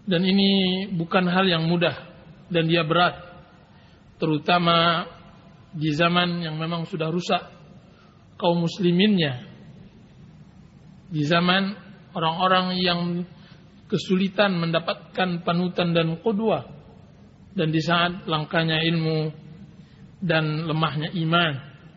Dan ini bukan hal yang mudah dan dia berat, terutama di zaman yang memang sudah rusak kaum musliminnya, di zaman orang-orang yang kesulitan mendapatkan panutan dan qudwah, dan di saat langkahnya ilmu dan lemahnya iman.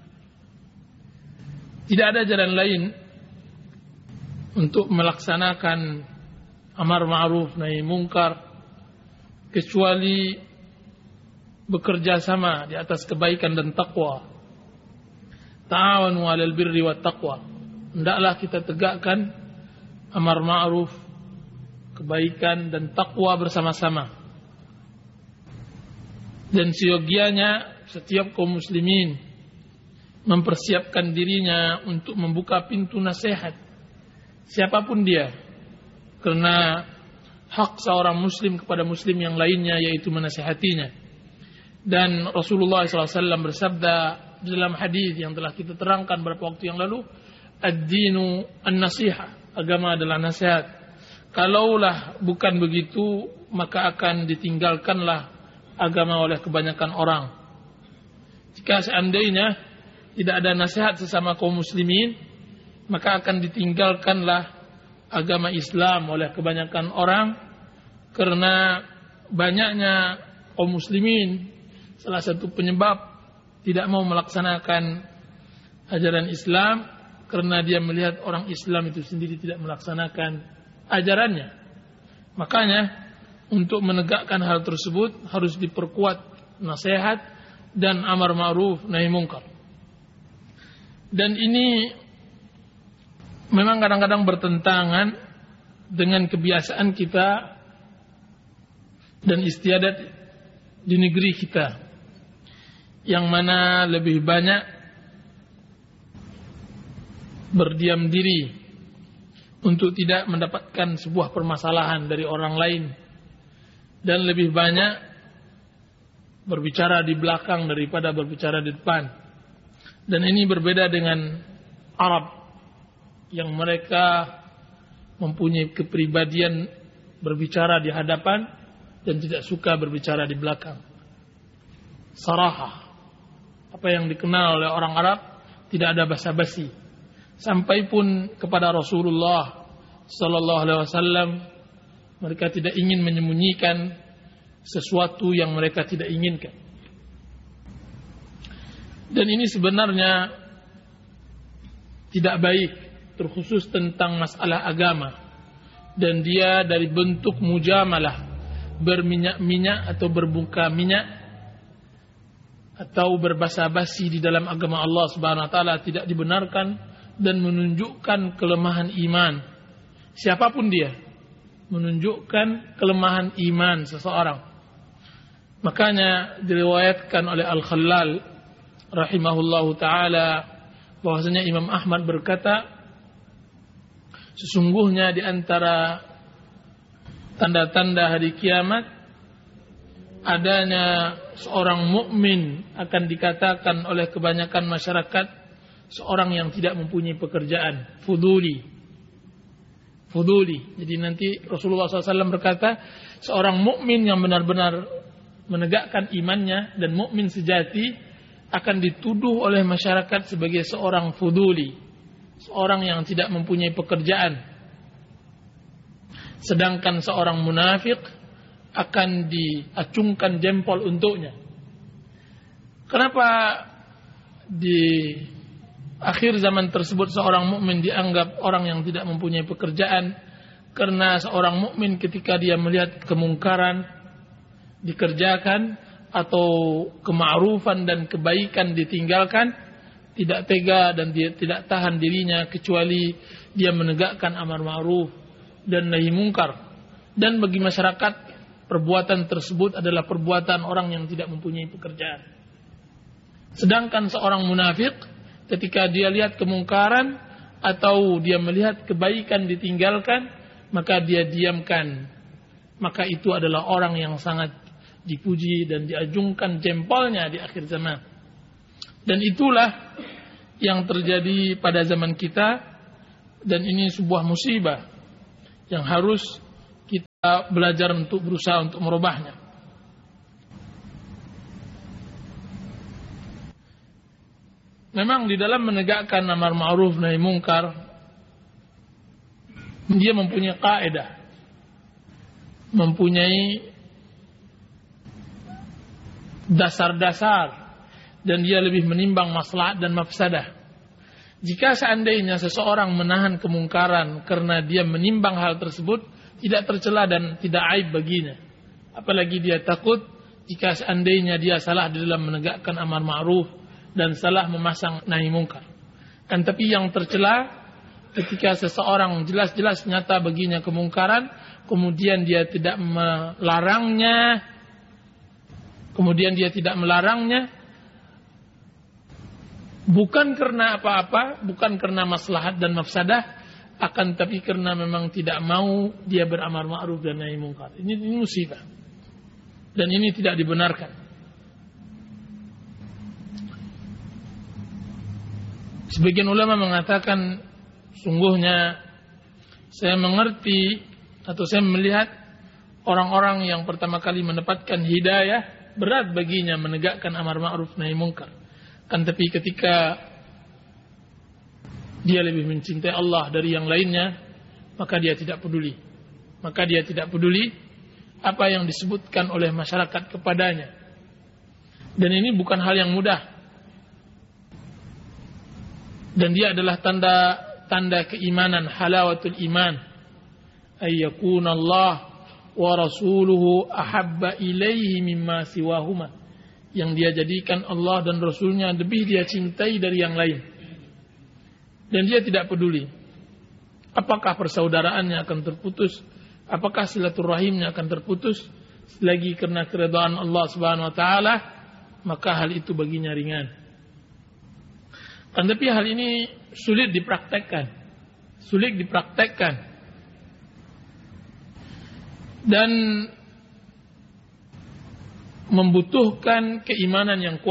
Tidak ada jalan lain untuk melaksanakan amar ma'ruf nahi munkar kecuali bekerja sama di atas kebaikan dan takwa. Ta'awanu 'alal birri wat taqwa. Hendaklah kita tegakkan amar ma'ruf, kebaikan dan takwa bersama-sama. Dan seyogianya setiap kaum muslimin mempersiapkan dirinya untuk membuka pintu nasihat siapapun dia, karena hak seorang muslim kepada muslim yang lainnya yaitu menasihatinya. Dan Rasulullah SAW bersabda dalam hadis yang telah kita terangkan beberapa waktu yang lalu, ad-dinu an-nasihah, agama adalah nasihat. Kalaulah bukan begitu, maka akan ditinggalkanlah agama oleh kebanyakan orang. Jika seandainya tidak ada nasihat sesama kaum muslimin, maka akan ditinggalkanlah agama Islam oleh kebanyakan orang, karena banyaknya kaum muslimin salah satu penyebab tidak mau melaksanakan ajaran Islam karena dia melihat orang Islam itu sendiri tidak melaksanakan ajarannya. Makanya untuk menegakkan hal tersebut harus diperkuat nasihat dan amar ma'ruf nahi munkar. Dan ini memang kadang-kadang bertentangan dengan kebiasaan kita dan istiadat di negeri kita, yang mana lebih banyak berdiam diri untuk tidak mendapatkan sebuah permasalahan dari orang lain, dan lebih banyak berbicara di belakang daripada berbicara di depan. Dan ini berbeda dengan Arab yang mereka mempunyai kepribadian berbicara di hadapan dan tidak suka berbicara di belakang. Sarahah, apa yang dikenal oleh orang Arab, tidak ada basa-basi. Sampai pun kepada Rasulullah sallallahu alaihi wasallam, mereka tidak ingin menyembunyikan sesuatu yang mereka tidak inginkan. Dan ini sebenarnya tidak baik, terkhusus tentang masalah agama, dan dia dari bentuk mujamalah, berminyak-minyak atau berbuka minyak atau berbasa-basi di dalam agama Allah Subhanahu wa taala tidak dibenarkan dan menunjukkan kelemahan iman. Siapapun dia menunjukkan kelemahan iman seseorang. Makanya diriwayatkan oleh Al-Khallal rahimahullahu taala bahwasanya Imam Ahmad berkata, sesungguhnya di antara tanda-tanda hari kiamat adanya seorang mukmin akan dikatakan oleh kebanyakan masyarakat seorang yang tidak mempunyai pekerjaan, fuduli. Jadi nanti Rasulullah SAW berkata, seorang mukmin yang benar-benar menegakkan imannya dan mukmin sejati akan dituduh oleh masyarakat sebagai seorang fuduli, seorang yang tidak mempunyai pekerjaan. Sedangkan seorang munafik akan diacungkan jempol untuknya. Kenapa di akhir zaman tersebut seorang mukmin dianggap orang yang tidak mempunyai pekerjaan? Karena seorang mukmin ketika dia melihat kemungkaran dikerjakan atau kema'rufan dan kebaikan ditinggalkan, tidak tega dan dia tidak tahan dirinya kecuali dia menegakkan amar ma'ruf dan nahi munkar. Dan bagi masyarakat perbuatan tersebut adalah perbuatan orang yang tidak mempunyai pekerjaan. Sedangkan seorang munafik ketika dia lihat kemungkaran atau dia melihat kebaikan ditinggalkan, maka dia diamkan. Maka itu adalah orang yang sangat dipuji dan diajungkan jempolnya di akhir zaman. Dan itulah yang terjadi pada zaman kita, dan ini sebuah musibah yang harus kita belajar untuk berusaha untuk merubahnya. Memang di dalam menegakkan amar ma'ruf nahi mungkar, dia mempunyai kaidah, mempunyai dasar-dasar, dan dia lebih menimbang maslahat dan mafsadah. Jika seandainya seseorang menahan kemungkaran karena dia menimbang hal tersebut, tidak tercela dan tidak aib baginya. Apalagi dia takut jika seandainya dia salah di dalam menegakkan amar ma'ruf dan salah memasang nahi mungkar. Kan tapi yang tercela ketika seseorang jelas-jelas nyata baginya kemungkaran, kemudian dia tidak melarangnya, bukan karena apa-apa, bukan karena maslahat dan mafsadah, akan tapi karena memang tidak mau dia beramar ma'ruf dan nahi mungkar. Ini musibah. Dan ini tidak dibenarkan. Sebagian ulama mengatakan, sungguhnya saya mengerti atau saya melihat orang-orang yang pertama kali mendapatkan hidayah, berat baginya menegakkan amar ma'ruf nahi mungkar. Kan tapi ketika dia lebih mencintai Allah dari yang lainnya, maka dia tidak peduli. Maka dia tidak peduli apa yang disebutkan oleh masyarakat kepadanya. Dan ini bukan hal yang mudah. Dan dia adalah tanda keimanan, halawatul iman. Ayyakuna Allah wa rasuluhu ahabba ilaihi mimma siwahuma. Yang dia jadikan Allah dan Rasulnya lebih dia cintai dari yang lain. Dan dia tidak peduli apakah persaudaraannya akan terputus, apakah silaturahimnya akan terputus, selagi karena keridhaan Allah Subhanahu wa taala, maka hal itu baginya ringan. Kan tapi hal ini sulit dipraktekkan. Dan membutuhkan keimanan yang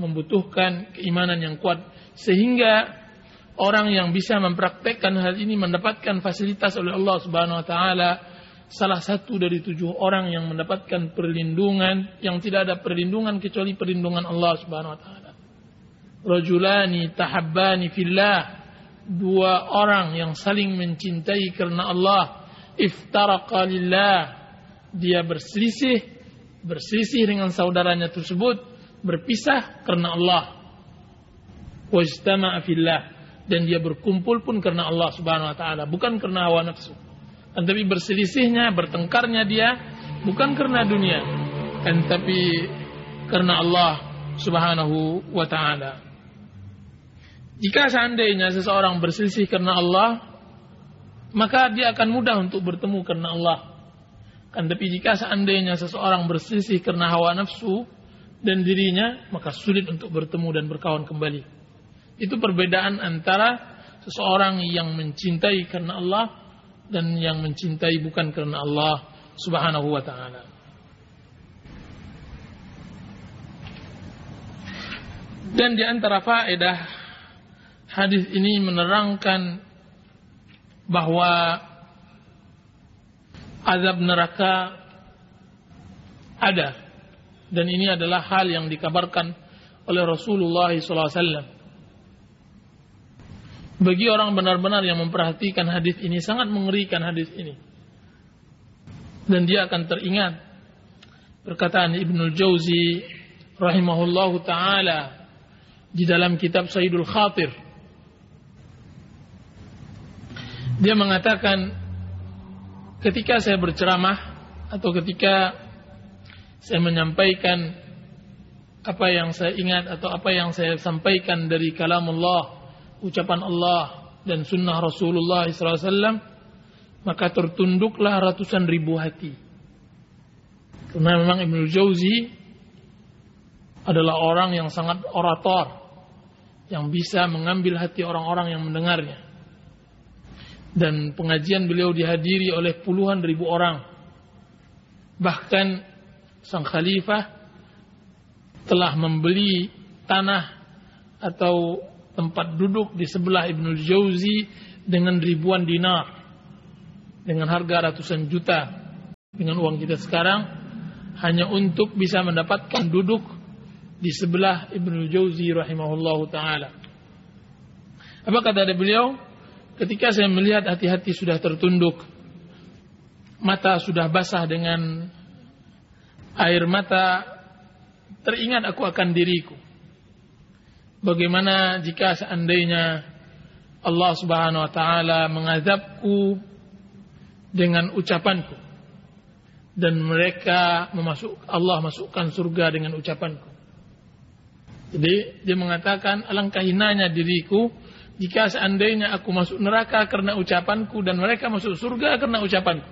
kuat, sehingga orang yang bisa mempraktekkan hal ini mendapatkan fasilitas oleh Allah Subhanahu wa taala. Salah satu dari 7 orang yang mendapatkan perlindungan, yang tidak ada perlindungan kecuali perlindungan Allah Subhanahu wa taala. Rajulani tahabbani fillah, 2 orang yang saling mencintai karena Allah. Iftaraqa lillah, dia berselisih dengan saudaranya tersebut, berpisah karena Allah. Wajtama'a fillah, dan dia berkumpul pun karena Allah Subhanahu wa taala, bukan karena hawa nafsu. Tapi berselisihnya, bertengkarnya dia bukan karena dunia, kan tapi karena Allah Subhanahu wa taala. Jika seandainya seseorang berselisih karena Allah, maka dia akan mudah untuk bertemu karena Allah. Kan tapi jika seandainya seseorang berselisih karena hawa nafsu dan dirinya, maka sulit untuk bertemu dan berkawan kembali. Itu perbedaan antara seseorang yang mencintai karena Allah dan yang mencintai bukan karena Allah Subhanahu wa taala. Dan di antara faedah hadis ini menerangkan bahwa azab neraka ada, dan ini adalah hal yang dikabarkan oleh Rasulullah SAW. Bagi orang benar-benar yang memperhatikan hadis ini, sangat mengerikan hadis ini, dan dia akan teringat perkataan Ibnul Jauzi rahimahullahu taala di dalam kitab Sayyidul Khatir. Dia mengatakan, ketika saya berceramah atau ketika saya menyampaikan apa yang saya ingat atau apa yang saya sampaikan dari kalamullah, ucapan Allah dan sunnah Rasulullah SAW, maka tertunduklah ratusan ribu hati. Karena memang Ibnul Jauzi adalah orang yang sangat orator, yang bisa mengambil hati orang-orang yang mendengarnya. Dan pengajian beliau dihadiri oleh puluhan ribu orang. Bahkan sang khalifah telah membeli tanah atau tempat duduk di sebelah Ibnul Jauzi dengan ribuan dinar, dengan harga ratusan juta. dengan uang kita sekarang hanya untuk bisa mendapatkan duduk di sebelah Ibnu Jauzi rahimahullahu taala. Apa kata beliau? Ketika saya melihat hati-hati sudah tertunduk, mata sudah basah dengan air mata, teringat aku akan diriku. Bagaimana jika seandainya Allah Subhanahu wa taala mengazabku dengan ucapanku dan Allah masukkan surga dengan ucapanku. Jadi dia mengatakan, alangkah hinanya diriku jika seandainya aku masuk neraka karena ucapanku dan mereka masuk surga karena ucapanku.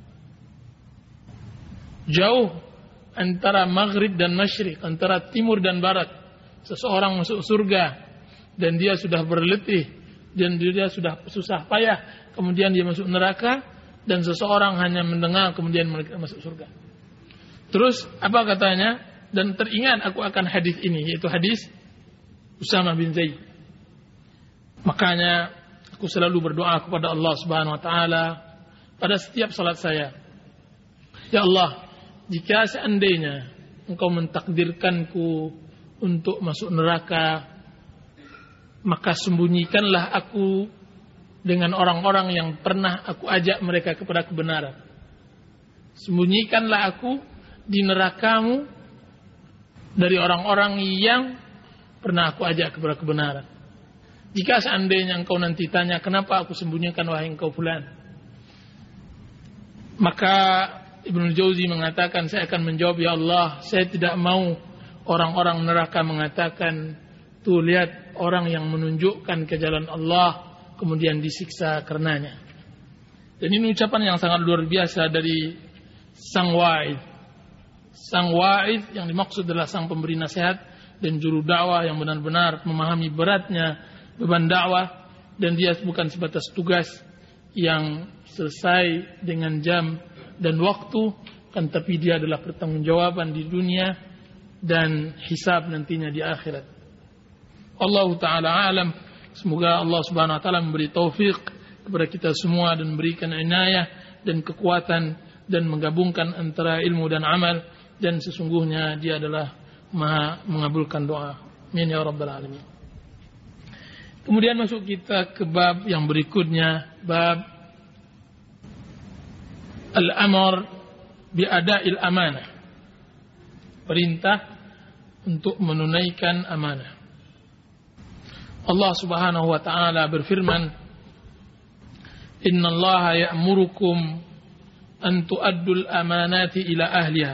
Jauh antara maghrib dan masyriq, antara timur dan barat. Seseorang masuk surga dan dia sudah berletih dan dia sudah susah payah, kemudian dia masuk neraka, dan seseorang hanya mendengar kemudian mereka masuk surga. Terus apa katanya? Dan teringat aku akan hadis ini, yaitu hadis Usamah bin Zaid. Makanya aku selalu berdoa kepada Allah Subhanahu wa taala pada setiap salat saya. Ya Allah, jika seandainya Engkau mentakdirkanku untuk masuk neraka, maka sembunyikanlah aku dengan orang-orang yang pernah aku ajak mereka kepada kebenaran. Sembunyikanlah aku di nerakamu dari orang-orang yang pernah aku ajak kepada kebenaran. Jika seandainya engkau nanti tanya, kenapa aku sembunyikan wahai engkau fulan? Maka Ibnu Jauzi mengatakan, saya akan menjawab, ya Allah, saya tidak mau orang-orang neraka mengatakan, tuh lihat orang yang menunjukkan ke jalan Allah kemudian disiksa karenanya. Dan ini ucapan yang sangat luar biasa dari sang wa'id. Sang wa'id yang dimaksud adalah sang pemberi nasihat dan juru dakwah yang benar-benar memahami beratnya beban dakwah, dan dia bukan sebatas tugas yang selesai dengan jam dan waktu, kan, tapi dia adalah pertanggungjawaban di dunia dan hisab nantinya di akhirat. Allah Ta'ala alam. Semoga Allah Subhanahu Wa Ta'ala memberi taufik kepada kita semua dan memberikan inayah dan kekuatan dan menggabungkan antara ilmu dan amal, dan sesungguhnya dia adalah Maha mengabulkan doa. Amin ya rabbal alamin. Kemudian masuk kita ke bab yang berikutnya, bab al-amr bi'ada'il amanah. Perintah untuk menunaikan amanah. Allah Subhanahu wa taala berfirman, "Innallaha ya'murukum an tu'addul amanati ila ahliha."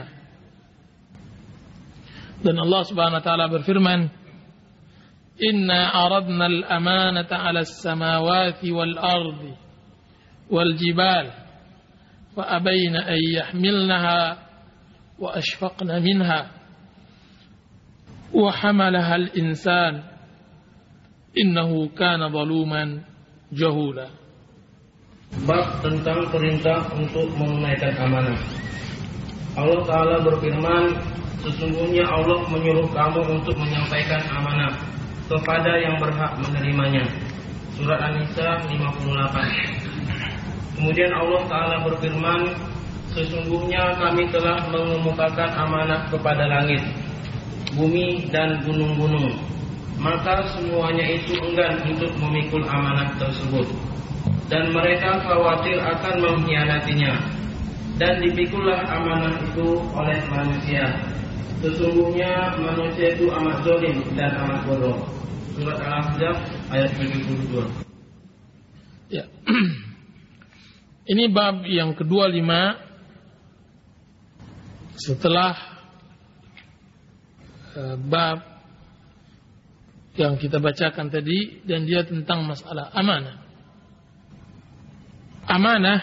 Dan Allah Subhanahu wa taala berfirman, "Inna aradna al-amanata 'ala as-samawati wal-ardi wal-jibal fa abayna an yahmilnaha wa ashfaqna minha wa hamalaha al-insan innahu kana zaluman jahula." Bab tentang perintah untuk menunaikan amanah. Allah Ta'ala berfirman, sesungguhnya Allah menyuruh kamu untuk menyampaikan amanah kepada yang berhak menerimanya. Surat An-Nisa 58. Kemudian Allah Ta'ala berfirman, sesungguhnya kami telah mengemukakan amanah kepada langit, bumi dan gunung-gunung. Maka semuanya itu enggan untuk memikul amanah tersebut, dan mereka khawatir akan mengkhianatinya. Dan dipikullah amanah itu oleh manusia. Sesungguhnya manusia itu amat zalim dan amat bodoh. Surat Al-Ahzab ayat 72. Ya. Ini bab yang ke-25 setelah bab yang kita bacakan tadi, dan dia tentang masalah amanah. Amanah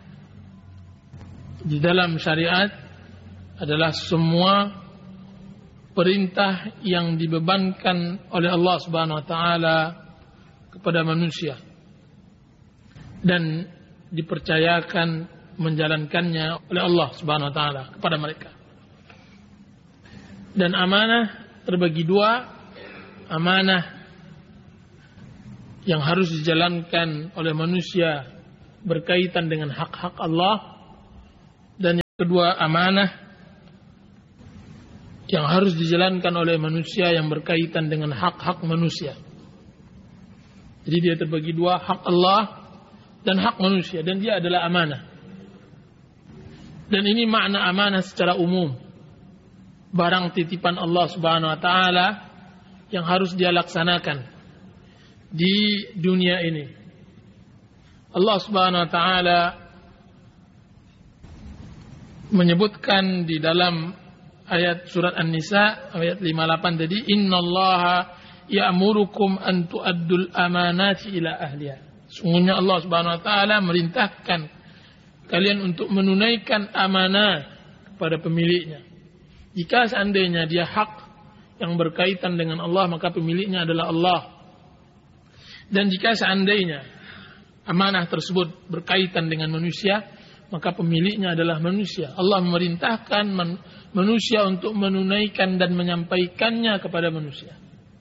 di dalam syariat adalah semua perintah yang dibebankan oleh Allah Subhanahu wa taala kepada manusia dan dipercayakan menjalankannya oleh Allah Subhanahu wa taala kepada mereka. Dan amanah terbagi dua. Amanah yang harus dijalankan oleh manusia berkaitan dengan hak-hak Allah, dan Kedua, amanah yang harus dijalankan oleh manusia yang berkaitan dengan hak-hak manusia. Jadi dia terbagi dua, hak Allah dan hak manusia, dan dia adalah amanah. Dan ini makna amanah secara umum. Barang titipan Allah Subhanahu wa taala yang harus dia laksanakan di dunia ini. Allah Subhanahu wa taala menyebutkan di dalam ayat surat An-Nisa ayat 58 tadi, innallaha ya'murukum an tu'addul amanati ila ahliha. Sungguhnya Allah Subhanahu wa taala merintahkan kalian untuk menunaikan amanah kepada pemiliknya. Jika seandainya dia hak yang berkaitan dengan Allah, maka pemiliknya adalah Allah. Dan jika seandainya amanah tersebut berkaitan dengan manusia, maka pemiliknya adalah manusia. Allah memerintahkan manusia untuk menunaikan dan menyampaikannya kepada manusia.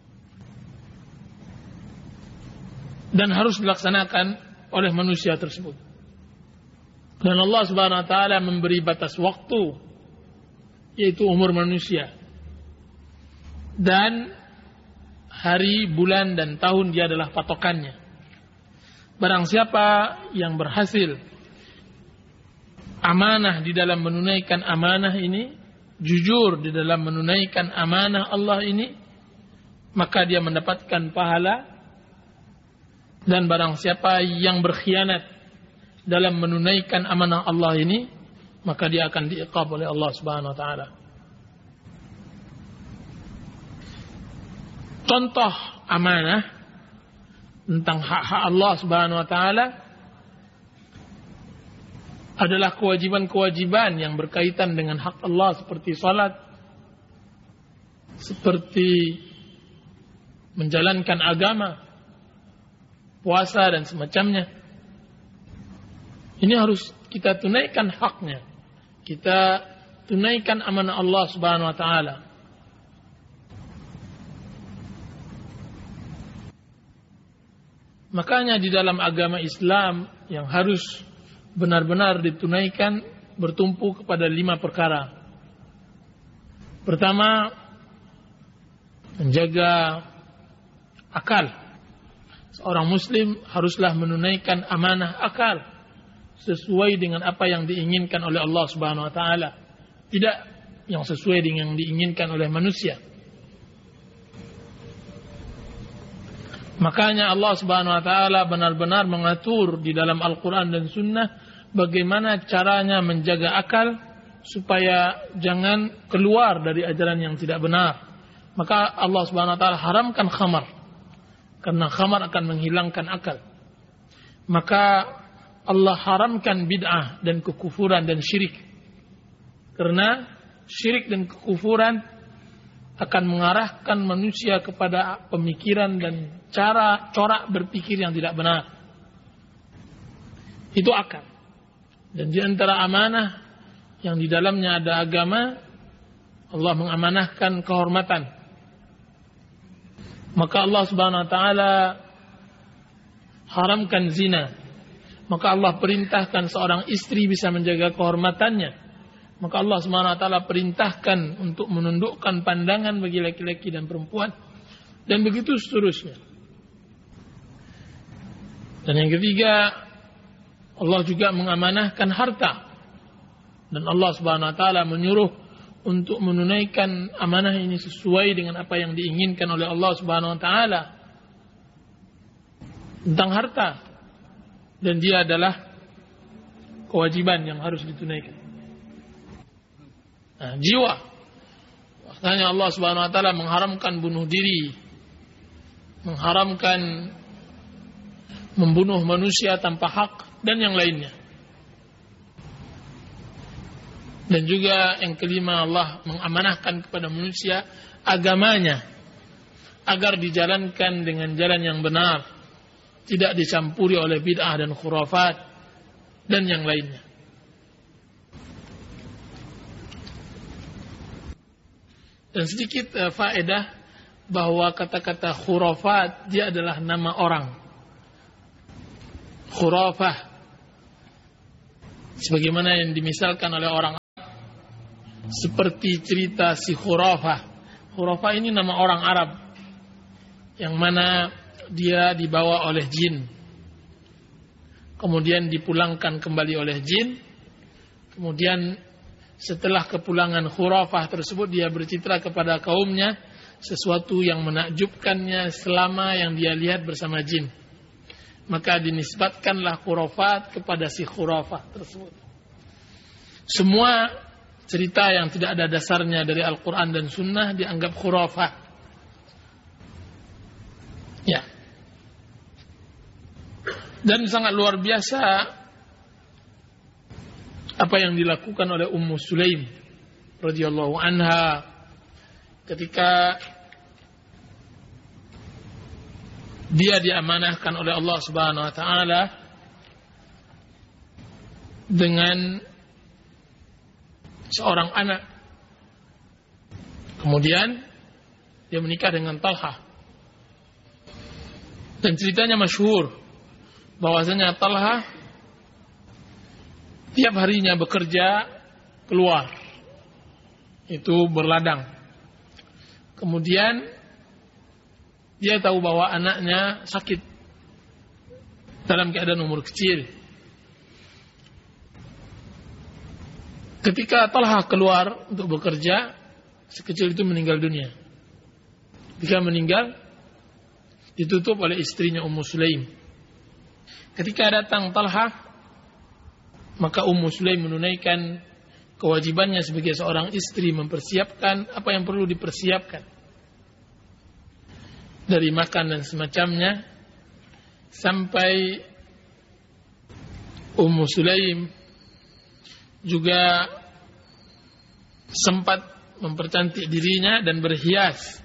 Dan harus dilaksanakan oleh manusia tersebut. Dan Allah Subhanahu wa taala memberi batas waktu, yaitu umur manusia. Dan hari, bulan, dan tahun dia adalah patokannya. Barang siapa yang berhasil amanah di dalam menunaikan amanah ini, jujur di dalam menunaikan amanah Allah ini, maka dia mendapatkan pahala. Dan barang siapa yang berkhianat dalam menunaikan amanah Allah ini, maka dia akan diiqab oleh Allah Subhanahu wa taala. Contoh amanah tentang hak-hak Allah Subhanahu wa taala adalah kewajiban-kewajiban yang berkaitan dengan hak Allah, seperti salat, seperti menjalankan agama, puasa dan semacamnya. Ini harus kita tunaikan haknya. Kita tunaikan amanah Allah Subhanahu wa taala. Makanya di dalam agama Islam yang harus benar-benar ditunaikan bertumpu kepada 5 perkara. Pertama, menjaga akal. Seorang muslim haruslah menunaikan amanah akal sesuai dengan apa yang diinginkan oleh Allah Subhanahu wa taala, tidak yang sesuai dengan yang diinginkan oleh manusia. Makanya Allah Subhanahu wa taala benar-benar mengatur di dalam Al-Qur'an dan Sunnah bagaimana caranya menjaga akal supaya jangan keluar dari ajaran yang tidak benar. Maka Allah Subhanahu wa taala haramkan khamar, karena khamar akan menghilangkan akal. Maka Allah haramkan bid'ah dan kekufuran dan syirik, karena syirik dan kekufuran akan mengarahkan manusia kepada pemikiran dan corak berpikir yang tidak benar. Itu akal. Dan di antara amanah yang di dalamnya ada agama, Allah mengamanahkan kehormatan. Maka Allah Subhanahu wa taala haramkan zina. Maka Allah perintahkan seorang istri bisa menjaga kehormatannya. Maka Allah Subhanahu wa taala perintahkan untuk menundukkan pandangan bagi laki-laki dan perempuan, dan begitu seterusnya. Dan yang ketiga, Allah juga mengamanahkan harta. Dan Allah Subhanahu wa taala menyuruh untuk menunaikan amanah ini sesuai dengan apa yang diinginkan oleh Allah Subhanahu wa taala tentang harta. Dan dia adalah kewajiban yang harus ditunaikan. Nah, jiwa. Makanya Allah Subhanahu wa taala mengharamkan bunuh diri, mengharamkan membunuh manusia tanpa hak, dan yang lainnya. Dan juga yang kelima, Allah mengamanahkan kepada manusia agamanya agar dijalankan dengan jalan yang benar, tidak dicampuri oleh bid'ah dan khurafat dan yang lainnya. Dan sedikit faedah bahwa kata-kata khurafat dia adalah nama orang. Khurafah sebagaimana yang dimisalkan oleh orang seperti cerita si Khurafah. Khurafah ini nama orang Arab yang mana dia dibawa oleh jin, kemudian dipulangkan kembali oleh jin. Kemudian setelah kepulangan Khurafah tersebut, dia bercitra kepada kaumnya sesuatu yang menakjubkannya selama yang dia lihat bersama jin. Maka dinisbatkanlah khurafat kepada si Khurafah tersebut. Semua cerita yang tidak ada dasarnya dari Al-Quran dan Sunnah dianggap khurafah. Ya. Dan sangat luar biasa apa yang dilakukan oleh Ummu Sulaim radhiyallahu anha ketika dia diamanahkan oleh Allah Subhanahu wa taala dengan seorang anak. Kemudian dia menikah dengan Talha. Dan ceritanya masyhur bahwasanya Talha tiap harinya bekerja keluar, itu berladang. Kemudian dia tahu bahwa anaknya sakit dalam keadaan umur kecil. Ketika Talha keluar untuk bekerja, si kecil itu meninggal dunia. Ketika meninggal, ditutup oleh istrinya Ummu Sulaim. Ketika datang Talha, maka Ummu Sulaim menunaikan kewajibannya sebagai seorang istri, mempersiapkan apa yang perlu dipersiapkan dari makan dan semacamnya, sampai Ummu Sulaim juga sempat mempercantik dirinya dan berhias,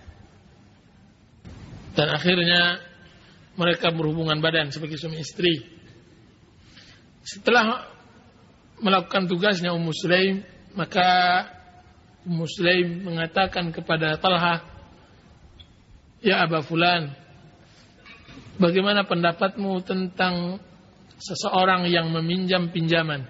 dan akhirnya mereka berhubungan badan sebagai suami istri. Setelah melakukan tugasnya Ummu Sulaim, maka Ummu Sulaim mengatakan kepada Talha, "Ya Aba Fulan, bagaimana pendapatmu tentang seseorang yang meminjam pinjaman?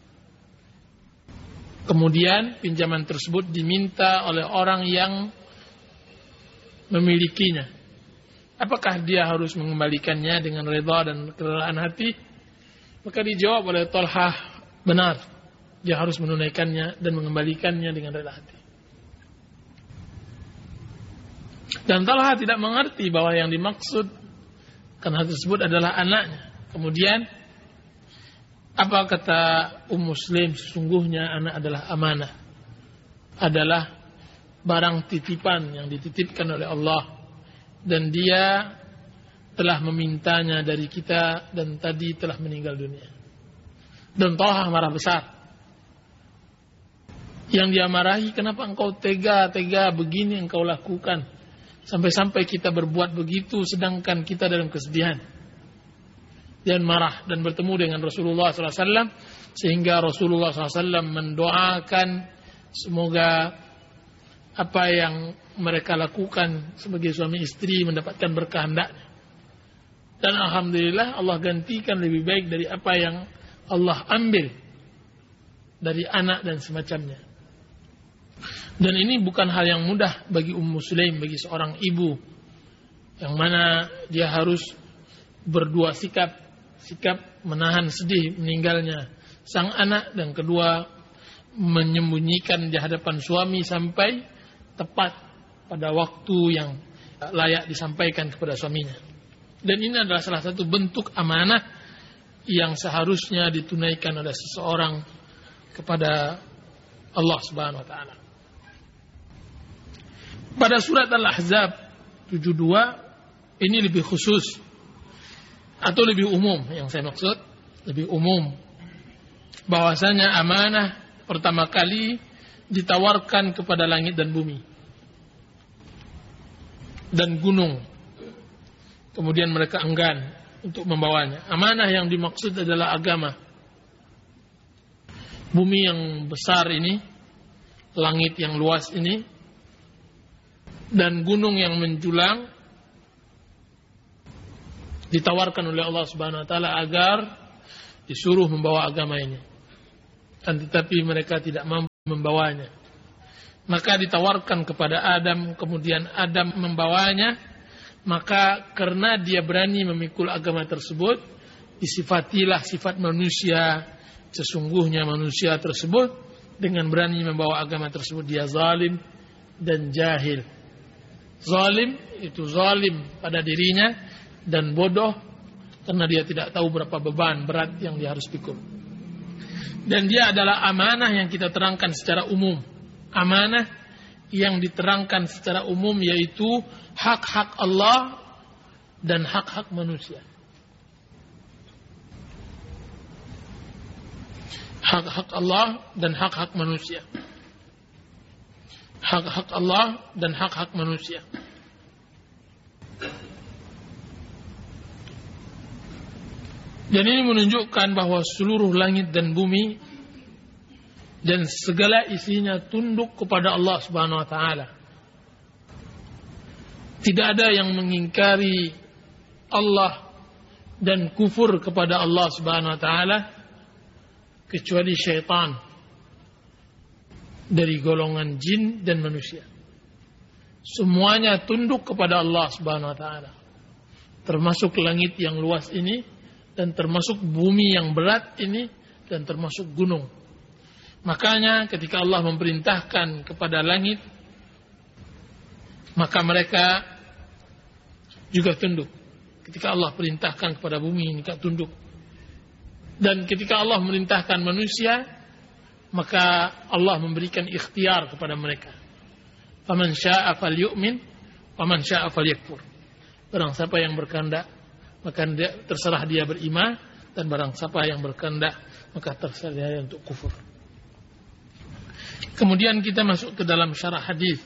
Kemudian pinjaman tersebut diminta oleh orang yang memilikinya. Apakah dia harus mengembalikannya dengan redha dan kerelaan hati?" Maka dijawab oleh Talha, benar, dia harus menunaikannya dan mengembalikannya dengan rela hati. Dan Talha tidak mengerti bahwa yang dimaksud karena tersebut adalah anaknya. Kemudian apa kata Ummu Sulaim? Sesungguhnya anak adalah amanah, adalah barang titipan yang dititipkan oleh Allah, dan dia telah memintanya dari kita dan tadi telah meninggal dunia. Dan Talha marah besar. Yang dia marahi, kenapa engkau tega begini engkau lakukan, sampai-sampai kita berbuat begitu sedangkan kita dalam kesedihan. Dan marah dan bertemu dengan Rasulullah SAW, sehingga Rasulullah SAW mendoakan semoga apa yang mereka lakukan sebagai suami istri mendapatkan berkah hendaknya. Dan alhamdulillah Allah gantikan lebih baik dari apa yang Allah ambil dari anak dan semacamnya. Dan ini bukan hal yang mudah bagi Ummu Sulaim, bagi seorang ibu yang mana dia harus berdua sikap menahan sedih meninggalnya sang anak, dan kedua menyembunyikan di hadapan suami sampai tepat pada waktu yang layak disampaikan kepada suaminya. Dan ini adalah salah satu bentuk amanah yang seharusnya ditunaikan oleh seseorang kepada Allah Subhanahu wa taala. Pada surat Al-Ahzab 72 ini lebih khusus atau lebih umum, yang saya maksud lebih umum, bahwasanya amanah pertama kali ditawarkan kepada langit dan bumi dan gunung. Kemudian mereka enggan untuk membawanya. Amanah yang dimaksud adalah agama. Bumi yang besar ini, langit yang luas ini, dan gunung yang menjulang ditawarkan oleh Allah Subhanahu wa taala agar disuruh membawa agama ini. Dan tetapi mereka tidak mampu membawanya. Maka ditawarkan kepada Adam, kemudian Adam membawanya. Maka karena dia berani memikul agama tersebut, disifatilah sifat manusia. Sesungguhnya manusia tersebut dengan berani membawa agama tersebut dia zalim dan jahil. Zalim itu zalim pada dirinya, dan bodoh karena dia tidak tahu berapa beban berat yang dia harus pikul. Dan dia adalah amanah yang kita terangkan secara umum. Amanah yang diterangkan secara umum yaitu hak-hak Allah dan hak-hak manusia. Hak-hak Allah dan hak-hak manusia. Hak-hak Allah dan hak-hak manusia. Dan ini menunjukkan bahwa seluruh langit dan bumi dan segala isinya tunduk kepada Allah Subhanahu wa taala. Tidak ada yang mengingkari Allah dan kufur kepada Allah Subhanahu wa taala kecuali syaitan dari golongan jin dan manusia. Semuanya tunduk kepada Allah Subhanahu wa taala. Termasuk langit yang luas ini, dan termasuk bumi yang berat ini, dan termasuk gunung. Makanya ketika Allah memerintahkan kepada langit, maka mereka juga tunduk. Ketika Allah perintahkan kepada bumi, mereka tunduk. Dan ketika Allah memerintahkan manusia, maka Allah memberikan ikhtiar kepada mereka. Faman syaa'a falyu'min, waman syaa'a falyakfur. Barang siapa yang berkehendak, maka terserah dia beriman, dan barang siapa yang berkehendak, maka terserah dia untuk kufur. Kemudian kita masuk ke dalam syarah hadis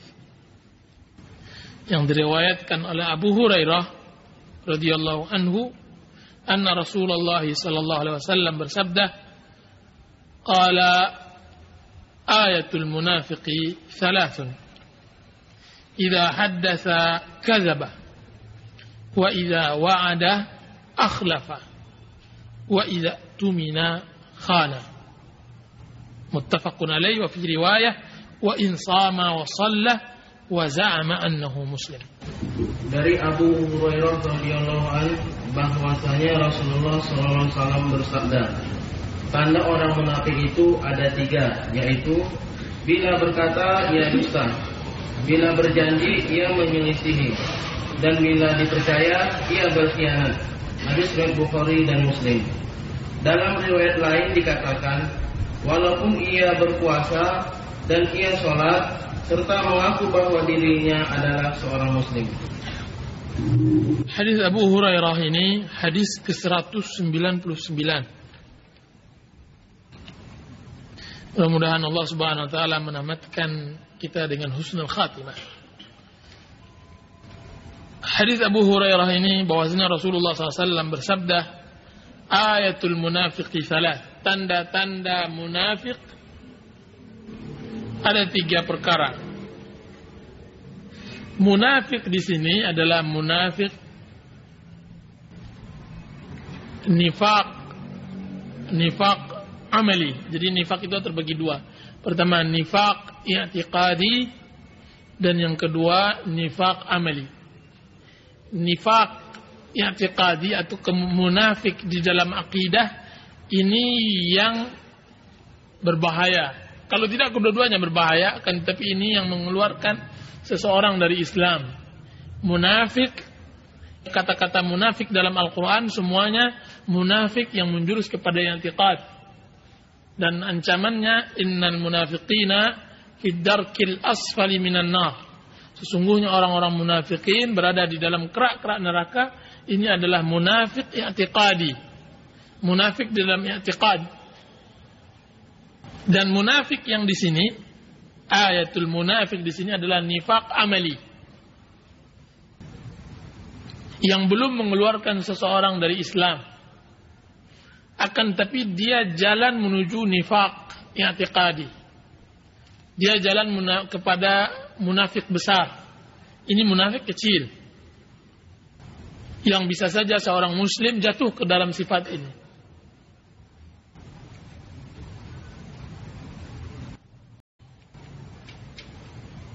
yang diriwayatkan oleh Abu Hurairah radhiyallahu anhu, anna Rasulullah sallallahu alaihi wasallam bersabda, qala ayatul munafiqi thalathun, idza haddatsa kadzaba, wa idza wa'ada akhlafa, wa idza tumina khana. Muttafaqun alaihi, wa fi riwayah wa in sama wa shalla wa za'ama annahu muslim. Dari Abu Hurairah radhiyallahu anhu bahwasanya Rasulullah sallallahu alaihi wasallam bersabda, tanda orang munafik itu ada 3, yaitu bila berkata ia dusta, bila berjanji ia menyelisihi, dan bila dipercaya ia berkhianat. Hadis riwayat Bukhari dan Muslim. Dalam riwayat lain dikatakan, walaupun ia berpuasa dan ia sholat serta mengaku bahwa dirinya adalah seorang muslim. Hadis Abu Hurairah ini hadis ke-199. Mudah-mudahan Allah Subhanahu wa taala menamatkan kita dengan husnul khatimah. Hadis Abu Hurairah ini bahwasanya Rasulullah SAW bersabda, ayatul munafiqi salat, tanda-tanda munafik ada 3 perkara. Munafik di sini adalah munafik nifaq amali. Jadi nifaq itu terbagi 2. Pertama nifaq i'tiqadi, dan yang kedua nifaq amali. Nifaq i'tiqadi atau munafik di dalam akidah ini yang berbahaya. Kalau tidak, kedua-duanya berbahaya, kan, tapi ini yang mengeluarkan seseorang dari Islam. Munafik, kata-kata munafik dalam Al-Quran semuanya munafik yang menjurus kepada i'tiqad. Dan ancamannya, innal munafiqina fid darkil asfali minan nar. Sesungguhnya orang-orang munafikin berada di dalam kerak-kerak neraka. Ini adalah munafik i'tiqadi. Munafik dalam i'tiqad. Dan munafik yang di sini, ayatul munafik di sini adalah nifaq amali, yang belum mengeluarkan seseorang dari Islam. Akan tapi dia jalan menuju nifaq i'tiqadi. Dia jalan kepada munafik besar. Ini munafik kecil, yang bisa saja seorang muslim jatuh ke dalam sifat ini.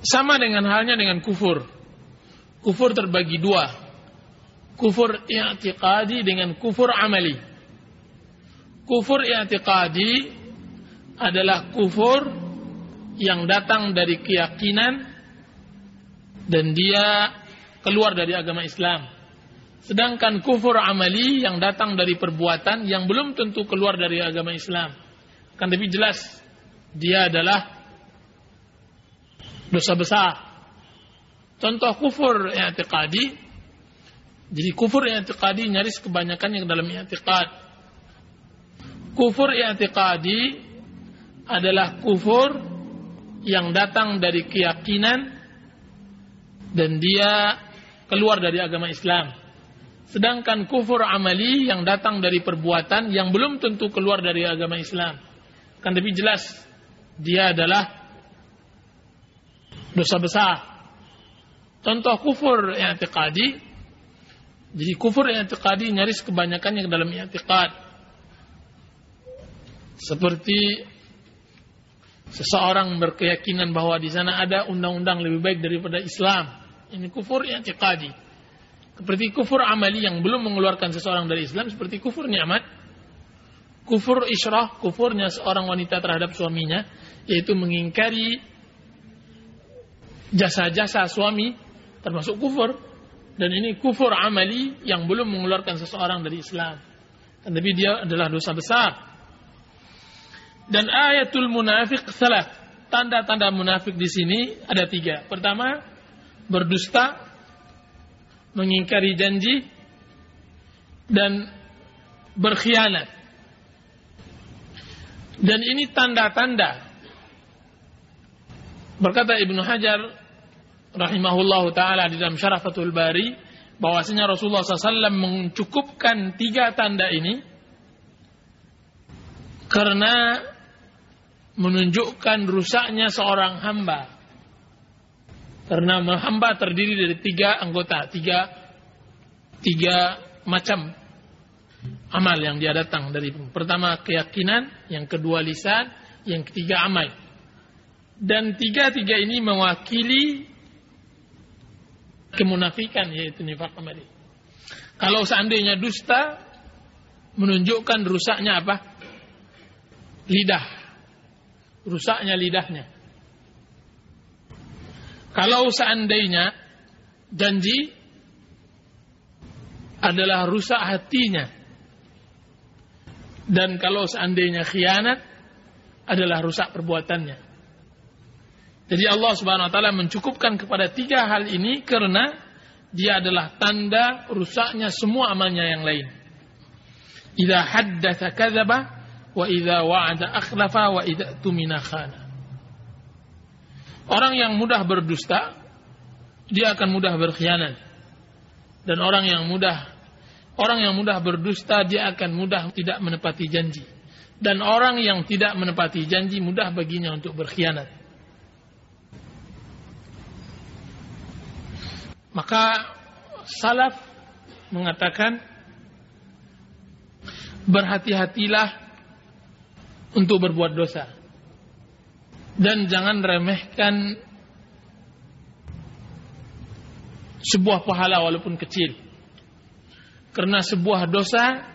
Sama dengan halnya dengan kufur. Kufur terbagi dua. Kufur i'tiqadi dengan kufur amali. Kufur i'tiqadi adalah kufur yang datang dari keyakinan dan dia keluar dari agama Islam. Sedangkan kufur amali yang datang dari perbuatan yang belum tentu keluar dari agama Islam. Kan lebih jelas dia adalah dosa besar. Contoh kufur i'tiqadi. Jadi kufur i'tiqadi nyaris kebanyakan yang dalam i'tiqad. Kufur i'tiqadi adalah kufur yang datang dari keyakinan dan dia keluar dari agama Islam. Sedangkan kufur amali yang datang dari perbuatan yang belum tentu keluar dari agama Islam. Kan lebih jelas dia adalah dosa besar. Contoh kufur i'tiqadi. Jadi kufur i'tiqadi nyaris kebanyakan yang dalam i'tiqad. Seperti seseorang berkeyakinan bahwa di sana ada undang-undang lebih baik daripada Islam. Ini kufur i'tiqadi. Seperti kufur amali yang belum mengeluarkan seseorang dari Islam, seperti kufur nikmat. Kufur isyrah, kufurnya seorang wanita terhadap suaminya, yaitu mengingkari jasa-jasa suami, termasuk kufur. Dan ini kufur amali yang belum mengeluarkan seseorang dari Islam. Tapi dia adalah dosa besar. Dan ayatul munafiq salah. Tanda-tanda munafik di sini ada 3. Pertama, berdusta, mengingkari janji, dan berkhianat. Dan ini tanda-tanda. Berkata Ibnu Hajar rahimahullahu ta'ala di dalam Syarah Fathul Bari, bahwasanya Rasulullah SAW mencukupkan 3 tanda ini karena menunjukkan rusaknya seorang hamba. Karena hamba terdiri dari 3 anggota, 3 macam amal yang dia datang dari. Pertama keyakinan, yang kedua lisan, yang ketiga amal. Dan 3 ini mewakili kemunafikan, yaitu nifaq amali. Kalau seandainya dusta, menunjukkan rusaknya apa? Lidah. Rusaknya lidahnya. Kalau seandainya janji, adalah rusak hatinya. Dan kalau seandainya khianat, adalah rusak perbuatannya. Jadi Allah Subhanahu wa taala mencukupkan kepada 3 hal ini karena dia adalah tanda rusaknya semua amalnya yang lain. Idza haddatsa kadzaba wa idza wa'ada akhlafa wa idza tumina khana. Orang yang mudah berdusta, dia akan mudah berkhianat. Dan orang yang mudah berdusta, dia akan mudah tidak menepati janji. Dan orang yang tidak menepati janji, mudah baginya untuk berkhianat. Maka salaf mengatakan, berhati-hatilah untuk berbuat dosa. Dan jangan remehkan sebuah pahala walaupun kecil. Karena sebuah dosa,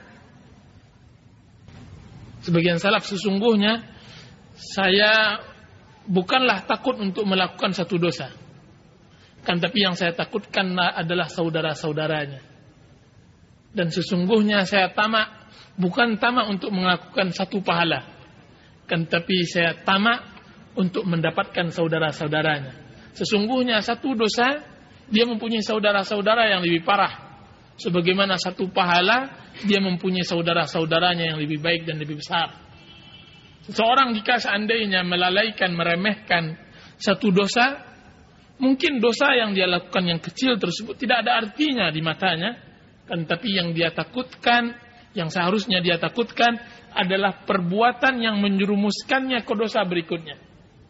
sebagian salaf, sesungguhnya saya bukanlah takut untuk melakukan satu dosa. Kan tapi yang saya takutkan adalah saudara-saudaranya. Dan sesungguhnya saya tamak, bukan tamak untuk melakukan satu pahala. Kan tapi saya tamak untuk mendapatkan saudara-saudaranya. Sesungguhnya satu dosa, dia mempunyai saudara-saudara yang lebih parah. Sebagaimana satu pahala, dia mempunyai saudara-saudaranya yang lebih baik dan lebih besar. Seseorang jika seandainya melalaikan, meremehkan satu dosa, mungkin dosa yang dia lakukan yang kecil tersebut tidak ada artinya di matanya. Kan tapi yang dia takutkan, yang seharusnya dia takutkan adalah perbuatan yang menjerumuskannya ke dosa berikutnya.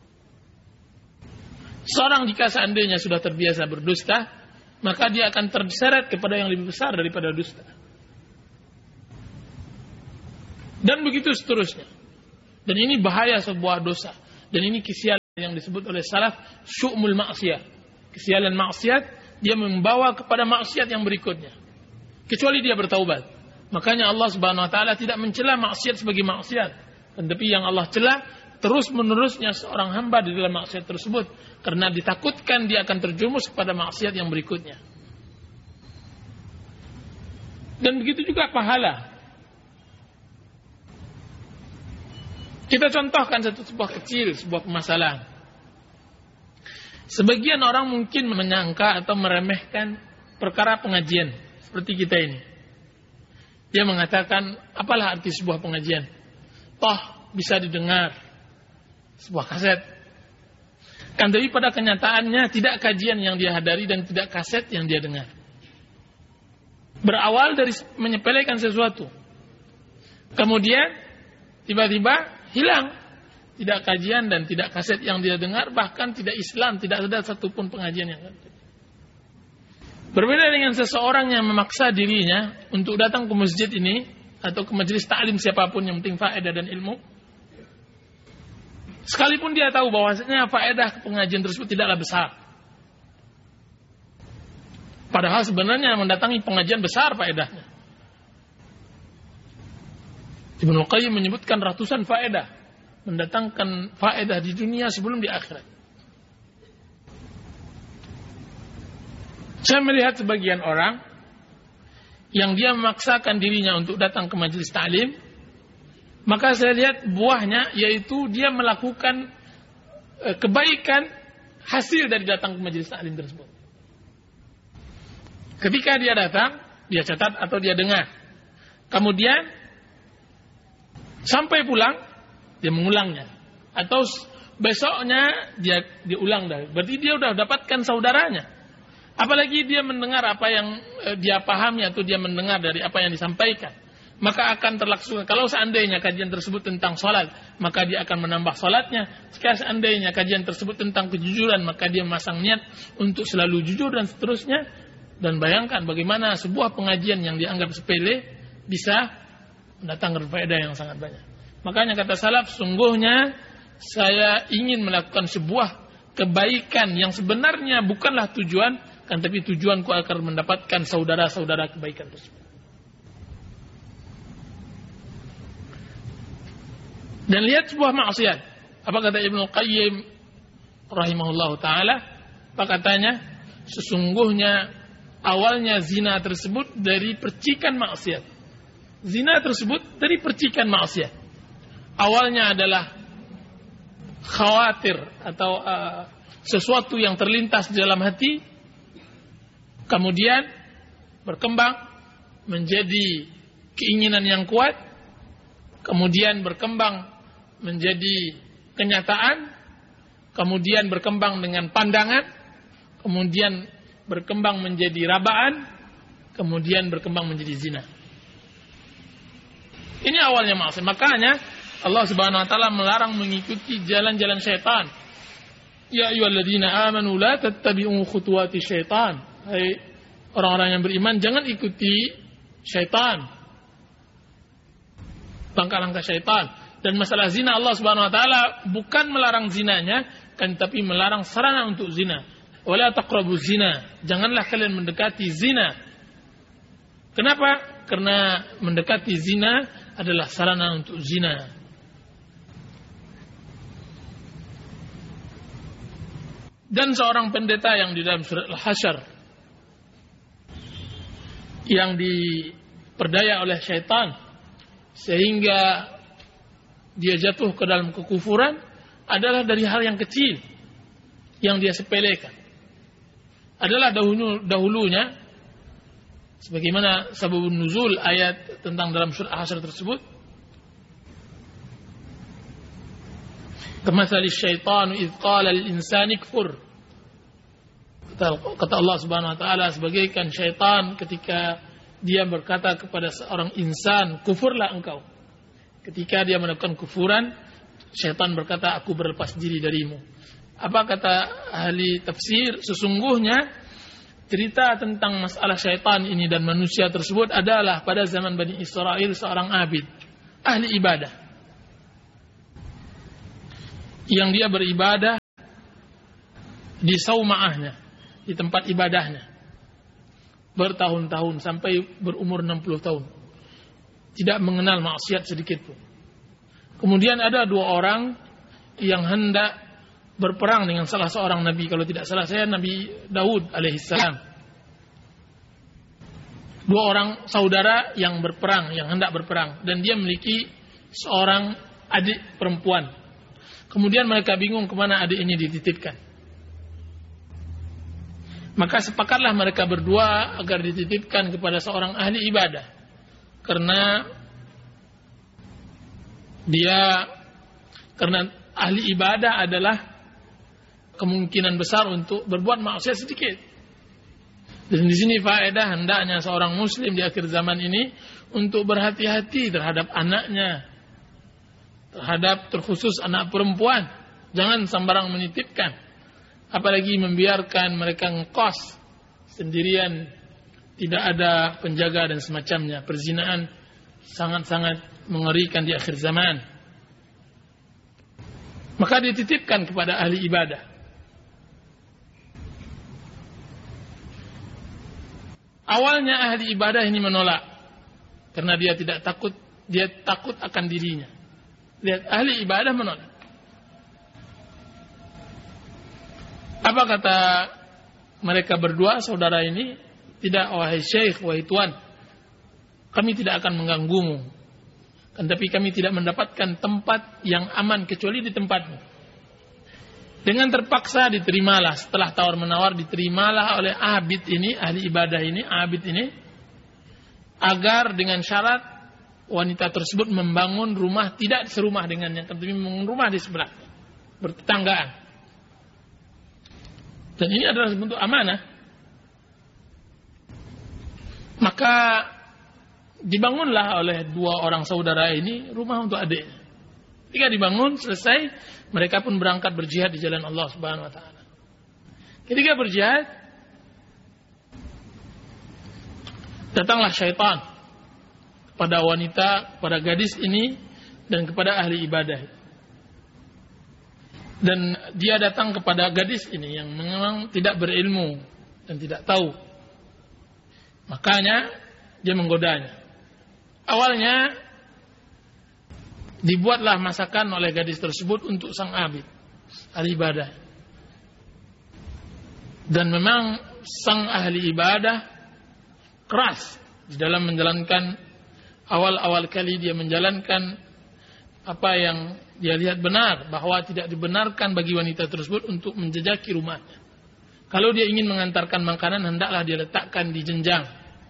Seorang jika seandainya sudah terbiasa berdusta, maka dia akan terseret kepada yang lebih besar daripada dusta. Dan begitu seterusnya. Dan ini bahaya sebuah dosa. Dan ini kesialan. yang disebut oleh salaf syu'mul maksiyah. Kesialan maksiat, dia membawa kepada maksiat yang berikutnya. Kecuali dia bertaubat. Makanya Allah Subhanahu wa taala tidak mencela maksiat sebagai maksiat. Tetapi yang Allah cela terus-menerusnya seorang hamba di dalam maksiat tersebut karena ditakutkan dia akan terjerumus kepada maksiat yang berikutnya. Dan begitu juga pahala. Kita contohkan sebuah kecil, sebuah permasalahan. Sebagian orang mungkin menyangka atau meremehkan perkara pengajian seperti kita ini. Dia mengatakan, apalah arti sebuah pengajian? Toh bisa didengar sebuah kaset. Kan tapi pada kenyataannya tidak kajian yang dia hadari dan tidak kaset yang dia dengar. Berawal dari menyepelekan sesuatu. Kemudian tiba-tiba hilang. Tidak kajian dan tidak kaset yang dia dengar, bahkan tidak Islam, tidak ada satupun pengajian yang ada. Berbeda dengan seseorang yang memaksa dirinya untuk datang ke masjid ini atau ke majelis ta'lim siapapun yang penting faedah dan ilmu. Sekalipun dia tahu bahwasanya faedah pengajian tersebut tidaklah besar. Padahal sebenarnya mendatangi pengajian besar faedahnya. Ibnu Qayyim menyebutkan ratusan faedah. Mendatangkan faedah di dunia sebelum di akhirat. Saya melihat sebagian orang yang dia memaksakan dirinya untuk datang ke majelis ta'lim, maka saya lihat buahnya yaitu dia melakukan kebaikan hasil dari datang ke majelis ta'lim tersebut. Ketika dia datang, dia catat atau dia dengar. Kemudian sampai pulang dia mengulangnya, atau besoknya dia diulang dah. Berarti dia sudah dapatkan saudaranya. Apalagi dia mendengar apa yang dia pahami atau dia mendengar dari apa yang disampaikan, maka akan terlaksana. Kalau seandainya kajian tersebut tentang salat, maka dia akan menambah salatnya. Jika seandainya kajian tersebut tentang kejujuran, maka dia memasang niat untuk selalu jujur dan seterusnya. Dan bayangkan bagaimana sebuah pengajian yang dianggap sepele bisa mendatangkan faedah yang sangat banyak. Makanya kata salaf, sungguhnya saya ingin melakukan sebuah kebaikan yang sebenarnya bukanlah tujuan, kan tapi tujuanku agar mendapatkan saudara-saudara kebaikan tersebut. Dan lihat sebuah maksiat. Apa kata Ibnu Qayyim rahimahullahu taala? Apa katanya? Sesungguhnya awalnya zina tersebut dari percikan maksiat. Zina tersebut dari percikan maksiat. Awalnya adalah khawatir atau sesuatu yang terlintas di dalam hati, kemudian berkembang menjadi keinginan yang kuat, kemudian berkembang menjadi kenyataan, kemudian berkembang dengan pandangan, kemudian berkembang menjadi rabaan, kemudian berkembang menjadi zina. Ini awalnya maksiat. Makanya Allah Subhanahu wa taala melarang mengikuti jalan-jalan syaitan. Ya ayyuhalladzina amanu la tattabi'u khutuwati syaitan. Hai orang-orang yang beriman, jangan ikuti syaitan. Langkah-langkah syaitan. Dan masalah zina, Allah Subhanahu wa taala bukan melarang zinanya, kan tapi melarang sarana untuk zina. Wala taqrabuz zina. Janganlah kalian mendekati zina. Kenapa? Karena mendekati zina adalah sarana untuk zina. Dan seorang pendeta yang di dalam surat Al-Hasyr yang diperdaya oleh syaitan sehingga dia jatuh ke dalam kekufuran adalah dari hal yang kecil yang dia sepelekan. Adalah dahulunya sebagaimana sababun nuzul ayat tentang dalam surah Al-Hasyr tersebut. Kamathali syaitanu idh qala lil insani kfur. Kata Allah Subhanahu wa taala, sebagaikan syaitan ketika dia berkata kepada seorang insan, kufurlah engkau. Ketika dia melakukan kufuran, syaitan berkata, aku berlepas diri darimu. Apa kata ahli tafsir? Sesungguhnya cerita tentang masalah syaitan ini dan manusia tersebut adalah pada zaman Bani Israel seorang abid, ahli ibadah, yang dia beribadah di sauma'ahnya, di tempat ibadahnya, bertahun-tahun sampai berumur 60 tahun, tidak mengenal maksiat sedikit pun. Kemudian ada 2 orang yang hendak berperang dengan salah seorang nabi, kalau tidak salah saya Nabi Daud alaihissalam. 2 orang saudara yang berperang, yang hendak berperang, dan dia memiliki seorang adik perempuan. Kemudian mereka bingung kemana adik ini dititipkan. Maka sepakatlah mereka berdua agar dititipkan kepada seorang ahli ibadah, karena ahli ibadah adalah kemungkinan besar untuk berbuat maksiat sedikit. Dan di sini faedah hendaknya seorang muslim di akhir zaman ini untuk berhati-hati terhadap anaknya, terhadap terkhusus anak perempuan. Jangan sembarang menitipkan, apalagi membiarkan mereka ngekos sendirian, tidak ada penjaga dan semacamnya. Perzinaan sangat-sangat mengerikan di akhir zaman. Maka dititipkan kepada ahli ibadah. Awalnya ahli ibadah ini menolak karena dia takut akan dirinya. Lihat, ahli ibadah menolak. Apa kata mereka berdua saudara ini? Tidak, wahai syekh, wahai tuan, kami tidak akan mengganggumu, tapi kami tidak mendapatkan tempat yang aman kecuali di tempatmu. Dengan terpaksa diterimalah, setelah tawar-menawar diterimalah oleh abid ini, ahli ibadah ini, abid ini, agar dengan syarat wanita tersebut membangun rumah tidak serumah dengannya, tapi membangun rumah di sebelah, bertetanggaan. Dan ini adalah bentuk amanah. Maka dibangunlah oleh 2 orang saudara ini rumah untuk adiknya. Ketika dibangun selesai, mereka pun berangkat berjihad di jalan Allah Subhanahu wa taala. Ketika berjihad, datanglah syaitan kepada wanita, kepada gadis ini, dan kepada ahli ibadah. Dan dia datang kepada gadis ini yang memang tidak berilmu dan tidak tahu. Makanya dia menggodanya. Awalnya dibuatlah masakan oleh gadis tersebut untuk sang abid, ahli ibadah. Dan memang sang ahli ibadah keras di dalam menjalankan, awal-awal kali dia menjalankan apa yang dia lihat benar, bahwa tidak dibenarkan bagi wanita tersebut untuk menjejaki rumahnya. Kalau dia ingin mengantarkan makanan, hendaklah dia letakkan di jenjang.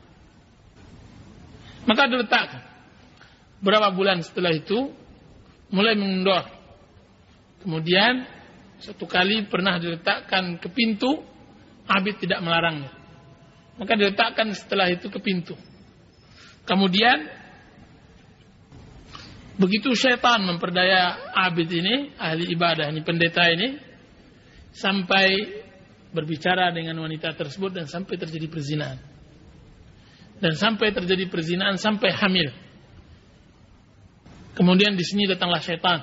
Maka diletakkan. Berapa bulan setelah itu mulai mengendor. Kemudian satu kali pernah diletakkan ke pintu, abid tidak melarangnya. Maka diletakkan setelah itu ke pintu. Kemudian begitu syaitan memperdaya abid ini, ahli ibadah ini, pendeta ini, sampai berbicara dengan wanita tersebut dan sampai terjadi perzinahan. Dan sampai terjadi perzinahan sampai hamil. Kemudian di sini datanglah syaitan.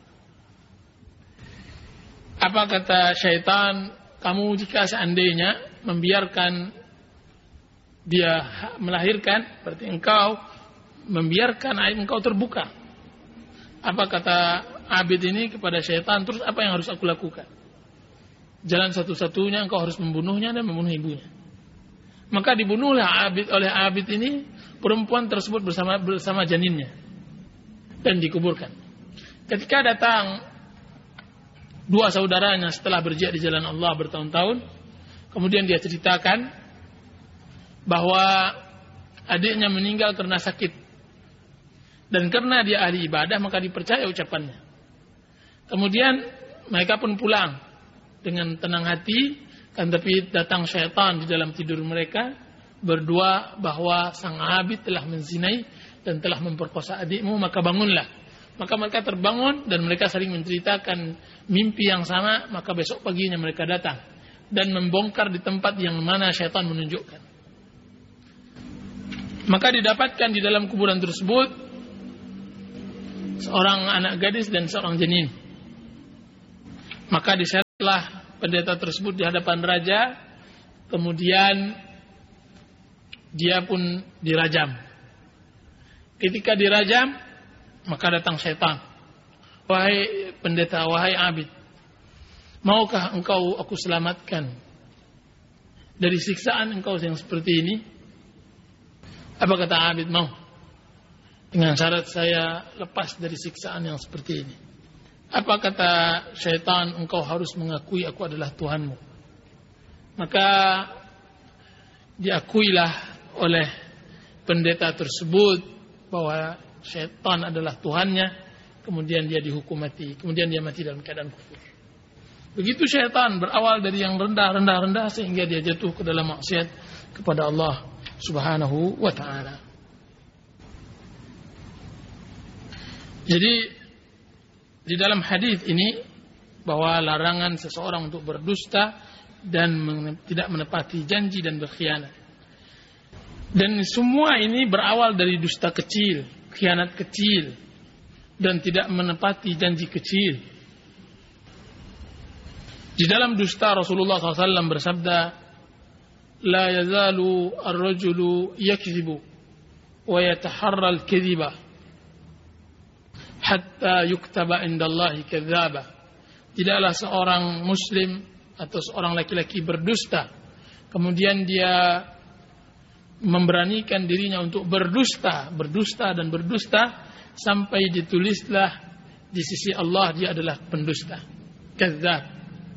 Apa kata syaitan? Kamu jika seandainya membiarkan dia melahirkan, berarti engkau membiarkan aib engkau terbuka. Apa kata abid ini kepada syaitan? Terus apa yang harus aku lakukan? Jalan satu-satunya engkau harus membunuhnya dan membunuh ibunya. Maka dibunuhlah oleh abid ini perempuan tersebut bersama janinnya dan dikuburkan. Ketika datang 2 saudaranya setelah berjihad di jalan Allah bertahun-tahun, kemudian dia ceritakan bahwa adiknya meninggal karena sakit. Dan karena dia ahli ibadah, maka dipercaya ucapannya. Kemudian mereka pun pulang dengan tenang hati, kan tapi datang syaitan di dalam tidur mereka berdua bahwa sang abid telah menzinai dan telah memperkosa adikmu, maka bangunlah. Maka mereka terbangun dan mereka saling menceritakan mimpi yang sama. Maka besok paginya mereka datang dan membongkar di tempat yang mana syaitan menunjukkan. Maka didapatkan di dalam kuburan tersebut seorang anak gadis dan seorang janin. Maka diseretlah pendeta tersebut di hadapan raja, kemudian dia pun dirajam. Ketika dirajam, maka datang syaitan. Wahai pendeta, wahai abid, maukah engkau aku selamatkan dari siksaan engkau yang seperti ini? Apa kata abid? Mau. Dengan syarat saya lepas dari siksaan yang seperti ini. Apa kata syaitan? Engkau harus mengakui aku adalah Tuhanmu. Maka diakuilah oleh pendeta tersebut bahwa syaitan adalah Tuhannya. Kemudian dia dihukum mati. Kemudian dia mati dalam keadaan kufur. Begitu syaitan berawal dari yang rendah sehingga dia jatuh ke dalam maksiat kepada Allah Subhanahu wa ta'ala. Jadi di dalam hadis ini bahwa larangan seseorang untuk berdusta dan tidak menepati janji dan berkhianat. Dan semua ini berawal dari dusta kecil, khianat kecil, dan tidak menepati janji kecil. Di dalam dusta Rasulullah SAW bersabda, "La yazalu ar-rajulu yakzibu wa yataharra al-kadhiba hatta yuktaba indallahi kadzdzaba." Tidaklah seorang muslim atau seorang laki-laki berdusta, kemudian dia memberanikan dirinya untuk berdusta sampai ditulislah di sisi Allah dia adalah pendusta, kadzdzab.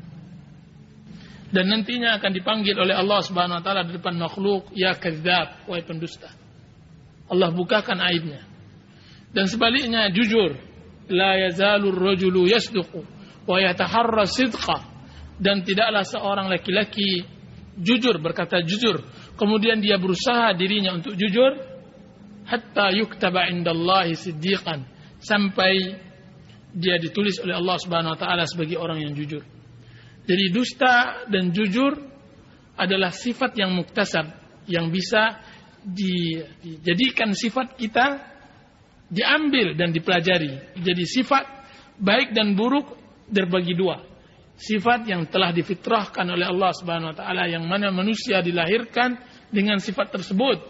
Dan nantinya akan dipanggil oleh Allah Subhanahu wa taala di depan makhluk, ya kadzdzab, wahai pendusta. Allah bukakan aibnya. Dan sebaliknya jujur, la yazalur rajulu yasduqu wa yataharra sidqa. Dan tidaklah seorang laki-laki jujur, berkata jujur, kemudian dia berusaha dirinya untuk jujur, hatta yuktaba indallahi siddiqan, sampai dia ditulis oleh Allah Subhanahu wa taala sebagai orang yang jujur. Jadi dusta dan jujur adalah sifat yang muktasab, yang bisa dijadikan sifat kita, diambil dan dipelajari. Jadi sifat baik dan buruk terbagi dua. Sifat yang telah difitrahkan oleh Allah Subhanahu wa taala, yang mana manusia dilahirkan dengan sifat tersebut.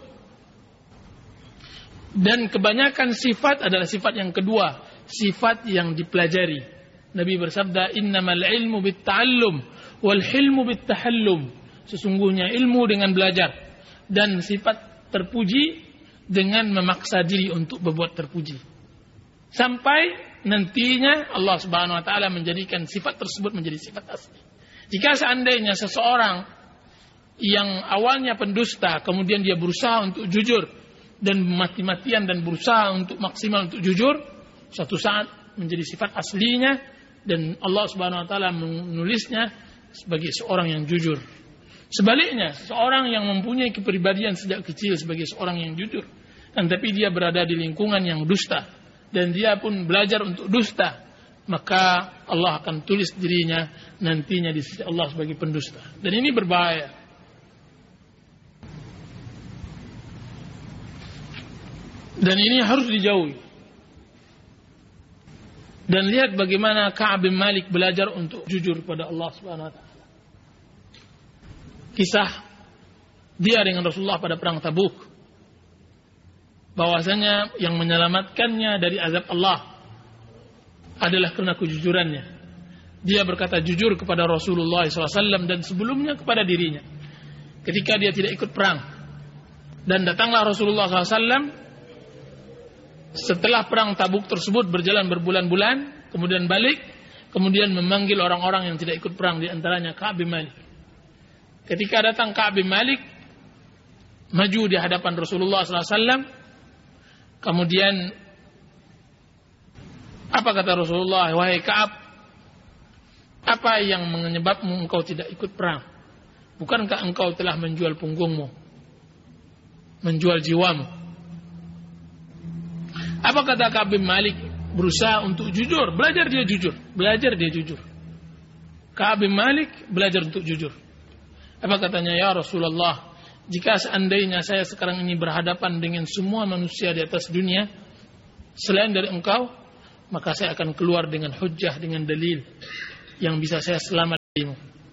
Dan kebanyakan sifat adalah sifat yang kedua, sifat yang dipelajari. Nabi bersabda, "Innamal ilmu bitta'allum wal hilmu bittahallum." Sesungguhnya ilmu dengan belajar, dan sifat terpuji dengan memaksa diri untuk berbuat terpuji. Sampai nantinya Allah Subhanahu wa taala menjadikan sifat tersebut menjadi sifat asli. Jika seandainya seseorang yang awalnya pendusta, kemudian dia berusaha untuk jujur dan mati-matian dan berusaha untuk maksimal untuk jujur, suatu saat menjadi sifat aslinya. Dan Allah Subhanahu wa taala menulisnya sebagai seorang yang jujur. Sebaliknya, seorang yang mempunyai kepribadian sejak kecil sebagai seorang yang jujur, dan tapi dia berada di lingkungan yang dusta dan dia pun belajar untuk dusta, maka Allah akan tulis dirinya nantinya di sisi Allah sebagai pendusta. Dan ini berbahaya. Dan ini harus dijauhi. Dan lihat bagaimana Ka'ab bin Malik belajar untuk jujur kepada Allah Subhanahu wa taala. Kisah dia dengan Rasulullah pada perang Tabuk, bahwasanya yang menyelamatkannya dari azab Allah adalah karena kejujurannya. Dia berkata jujur kepada Rasulullah SAW dan sebelumnya kepada dirinya ketika dia tidak ikut perang. Dan datanglah Rasulullah SAW setelah perang Tabuk tersebut berjalan berbulan-bulan, kemudian balik, kemudian memanggil orang-orang yang tidak ikut perang, di antaranya Ka'ab bin Malik. Ketika datang Ka'ab bin Malik maju di hadapan Rasulullah SAW, kemudian apa kata Rasulullah? "Wahai Ka'ab, apa yang menyebabmu engkau tidak ikut perang? Bukankah engkau telah menjual punggungmu, menjual jiwamu?" Apa kata Ka'ab bin Malik? Berusaha untuk jujur, belajar dia jujur. Ka'ab bin Malik belajar untuk jujur. Apa katanya? "Ya Rasulullah, jika seandainya saya sekarang ini berhadapan dengan semua manusia di atas dunia selain dari engkau, maka saya akan keluar dengan hujjah, dengan dalil yang bisa saya selamat darimu.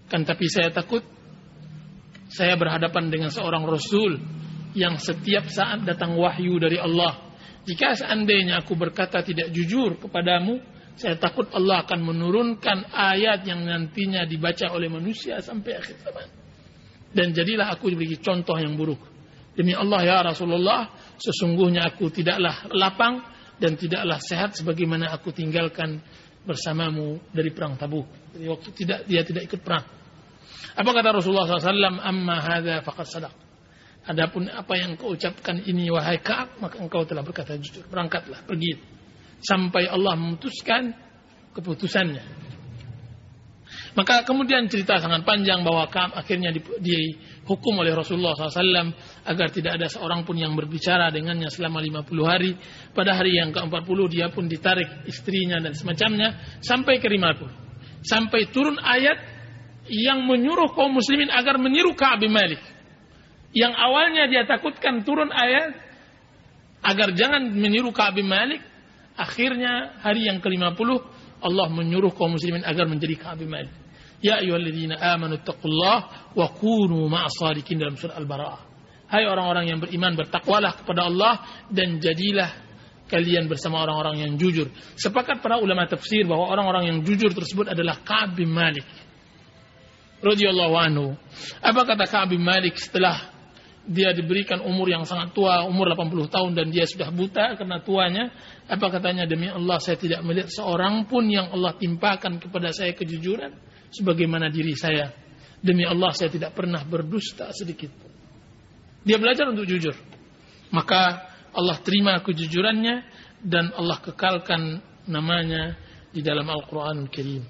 Kan tapi saya takut saya berhadapan dengan seorang Rasul yang setiap saat datang wahyu dari Allah. Jika seandainya aku berkata tidak jujur kepadamu, saya takut Allah akan menurunkan ayat yang nantinya dibaca oleh manusia sampai akhir zaman. Dan jadilah aku diberi contoh yang buruk. Demi Allah ya Rasulullah, sesungguhnya aku tidaklah lapang dan tidaklah sehat sebagaimana aku tinggalkan bersamamu dari perang Tabuk. Jadi waktu dia tidak ikut perang. Apa kata Rasulullah SAW? Amma hadza faqad sadaq. Adapun apa yang kau ucapkan ini wahai Ka'ab, maka engkau telah berkata jujur. Berangkatlah, pergi. Sampai Allah memutuskan keputusannya. Maka kemudian cerita sangat panjang bahwa Ka'ab akhirnya dihukum oleh Rasulullah SAW agar tidak ada seorang pun yang berbicara dengannya selama 50 hari. Pada hari yang ke-40 dia pun ditarik istrinya dan semacamnya sampai ke 50. Sampai turun ayat yang menyuruh kaum muslimin agar meniru Ka'ab bin Malik. Yang awalnya dia takutkan turun ayat agar jangan meniru Ka'ab bin Malik. Akhirnya hari yang ke-50 Allah menyuruh kaum muslimin agar menjadi Ka'ab bin Malik. Ya ayyuhalladzina amanu taqullaha wa kunu ma'as shadiqin dalam surah Al-Bara'ah. Hai orang-orang yang beriman, bertakwalah kepada Allah dan jadilah kalian bersama orang-orang yang jujur. Sepakat para ulama tafsir bahwa orang-orang yang jujur tersebut adalah Ka'ab bin Malik radhiyallahu anhu. Apa kata Ka'ab bin Malik setelah dia diberikan umur yang sangat tua, umur 80 tahun dan dia sudah buta karena tuanya? Apa katanya? Demi Allah saya tidak melihat seorang pun yang Allah timpakan kepada saya kejujuran sebagaimana diri saya. Demi Allah saya tidak pernah berdusta sedikit pun. Dia belajar untuk jujur. Maka Allah terima kejujurannya dan Allah kekalkan namanya di dalam Al-Quranul Karim.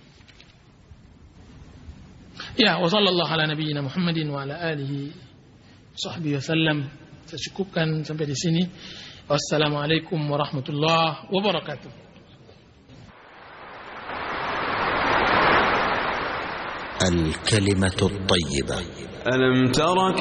Ya, wa sallallahu ala nabiyyina Muhammadin wa ala alihi sahbihi wasallam. Saya cukupkan sampai di sini. Wassalamualaikum warahmatullahi wabarakatuh. الكلمة الطيبة. ألم تر